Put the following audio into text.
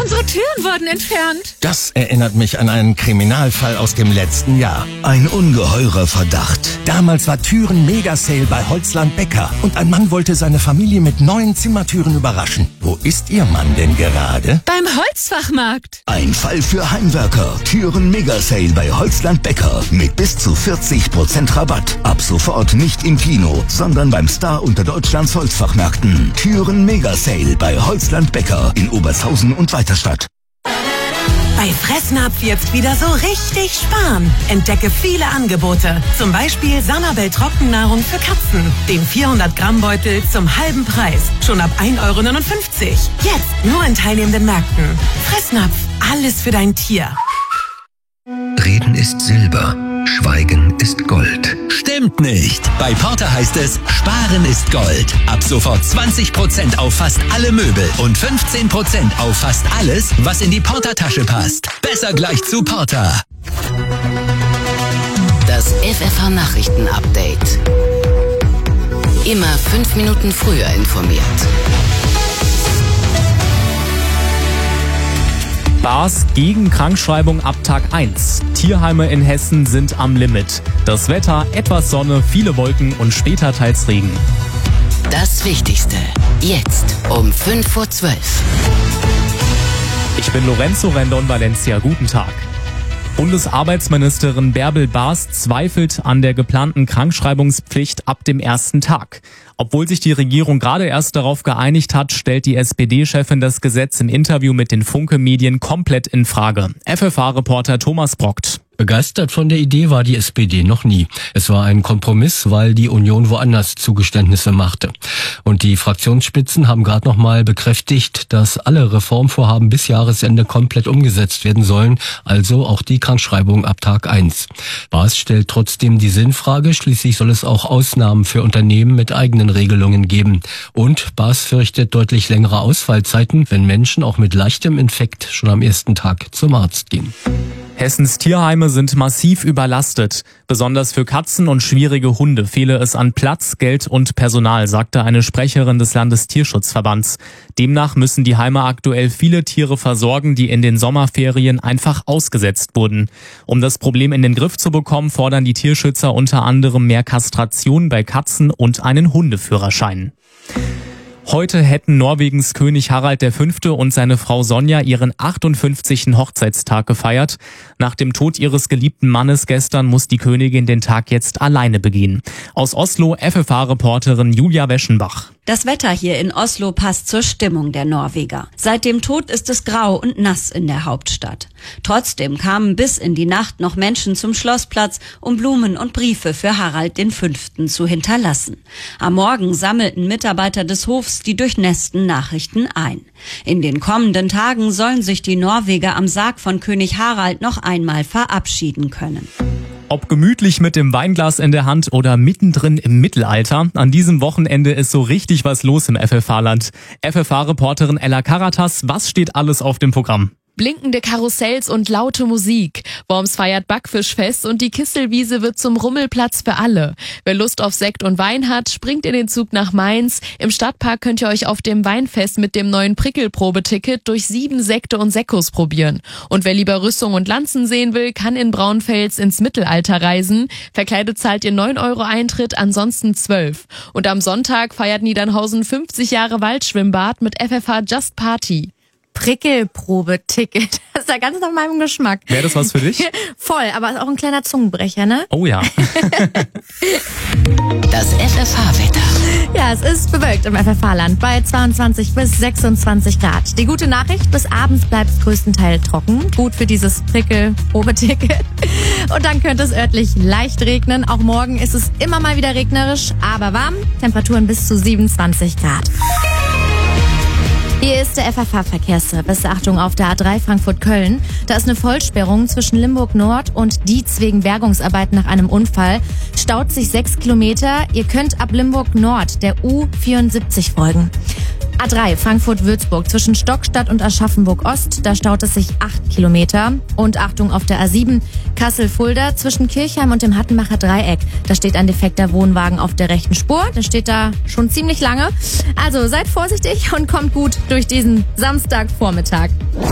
Unsere Türen wurden entfernt. Das erinnert mich an einen Kriminalfall aus dem letzten Jahr. Ein ungeheurer Verdacht. Damals war Türen-Mega-Sale bei Holzland Becker und ein Mann wollte seine Familie mit neuen Zimmertüren überraschen. Wo ist Ihr Mann denn gerade? Beim Holzfachmarkt. Ein Fall für Heimwerker. Türen-Mega-Sale bei Holzland Becker mit bis zu 40% Rabatt. Ab sofort nicht im Kino, sondern beim Star unter Deutschlands Holzfachmärkten. Türen-Mega-Sale bei Holzland Becker in Obershausen und Weiterstadt. Bei Fressnapf jetzt wieder so richtig sparen. Entdecke viele Angebote. Zum Beispiel Sanabel Trockennahrung für Katzen. Den 400-Gramm-Beutel zum halben Preis. Schon ab 1,59 €. Jetzt nur in teilnehmenden Märkten. Fressnapf, alles für dein Tier. Reden ist Silber, Schweigen ist Gold. Stimmt nicht. Bei Porter heißt es, Sparen ist Gold. Ab sofort 20% auf fast alle Möbel und 15% auf fast alles, was in die Porter-Tasche passt. Besser gleich zu Porter. Das FFH-Nachrichten-Update. Immer 5 Minuten früher informiert. Baas gegen Krankschreibung ab Tag 1. Tierheime in Hessen sind am Limit. Das Wetter, etwas Sonne, viele Wolken und später teils Regen. Das Wichtigste. Jetzt um 5:12 Uhr. Ich bin Lorenzo Rendon Valencia. Guten Tag. Bundesarbeitsministerin Bärbel Baas zweifelt an der geplanten Krankschreibungspflicht ab dem ersten Tag. Obwohl sich die Regierung gerade erst darauf geeinigt hat, stellt die SPD-Chefin das Gesetz im Interview mit den Funke-Medien komplett in Frage. FFH-Reporter Thomas Brockt. Begeistert von der Idee war die SPD noch nie. Es war ein Kompromiss, weil die Union woanders Zugeständnisse machte. Und die Fraktionsspitzen haben gerade noch mal bekräftigt, dass alle Reformvorhaben bis Jahresende komplett umgesetzt werden sollen, also auch die Krankschreibung ab Tag 1. Baas stellt trotzdem die Sinnfrage, schließlich soll es auch Ausnahmen für Unternehmen mit eigenen Regelungen geben. Und Baas fürchtet deutlich längere Ausfallzeiten, wenn Menschen auch mit leichtem Infekt schon am ersten Tag zum Arzt gehen. Hessens Tierheime sind massiv überlastet. Besonders für Katzen und schwierige Hunde fehle es an Platz, Geld und Personal, sagte eine Sprecherin des Landestierschutzverbands. Demnach müssen die Heime aktuell viele Tiere versorgen, die in den Sommerferien einfach ausgesetzt wurden. Um das Problem in den Griff zu bekommen, fordern die Tierschützer unter anderem mehr Kastration bei Katzen und einen Hundeführerschein. Heute hätten Norwegens König Harald V. und seine Frau Sonja ihren 58. Hochzeitstag gefeiert. Nach dem Tod ihres geliebten Mannes gestern muss die Königin den Tag jetzt alleine begehen. Aus Oslo FFH-Reporterin Julia Weschenbach. Das Wetter hier in Oslo passt zur Stimmung der Norweger. Seit dem Tod ist es grau und nass in der Hauptstadt. Trotzdem kamen bis in die Nacht noch Menschen zum Schlossplatz, um Blumen und Briefe für Harald V. zu hinterlassen. Am Morgen sammelten Mitarbeiter des Hofs die durchnässten Nachrichten ein. In den kommenden Tagen sollen sich die Norweger am Sarg von König Harald noch einmal verabschieden können. Ob gemütlich mit dem Weinglas in der Hand oder mittendrin im Mittelalter, an diesem Wochenende ist so richtig was los im FFH-Land. FFH-Reporterin Ella Karatas, was steht alles auf dem Programm? Blinkende Karussells und laute Musik. Worms feiert Backfischfest und die Kisselwiese wird zum Rummelplatz für alle. Wer Lust auf Sekt und Wein hat, springt in den Zug nach Mainz. Im Stadtpark könnt ihr euch auf dem Weinfest mit dem neuen Prickelprobe-Ticket durch 7 Sekte und Sekkos probieren. Und wer lieber Rüstung und Lanzen sehen will, kann in Braunfels ins Mittelalter reisen. Verkleidet zahlt ihr 9 € Eintritt, ansonsten 12. Und am Sonntag feiert Niedernhausen 50 Jahre Waldschwimmbad mit FFH Just Party. Prickelprobe-Ticket. Das ist ja ganz nach meinem Geschmack. Wäre das was für dich? Voll, aber ist auch ein kleiner Zungenbrecher, ne? Oh ja. Das FFH-Wetter. Ja, es ist bewölkt im FFH-Land bei 22 bis 26 Grad. Die gute Nachricht, bis abends bleibt es größtenteils trocken. Gut für dieses Prickelprobe-Ticket. Und dann könnte es örtlich leicht regnen. Auch morgen ist es immer mal wieder regnerisch, aber warm. Temperaturen bis zu 27 Grad. Hier ist der FFH-Verkehrsservice. Achtung auf der A3 Frankfurt-Köln. Da ist eine Vollsperrung zwischen Limburg Nord und Dietz wegen Bergungsarbeiten nach einem Unfall. Staut sich 6 Kilometer. Ihr könnt ab Limburg Nord der U74 folgen. A3 Frankfurt-Würzburg zwischen Stockstadt und Aschaffenburg-Ost, da staut es sich 8 Kilometer. Und Achtung auf der A7 Kassel-Fulda zwischen Kirchheim und dem Hattenbacher Dreieck. Da steht ein defekter Wohnwagen auf der rechten Spur. Der steht da schon ziemlich lange. Also seid vorsichtig und kommt gut durch diesen Samstagvormittag.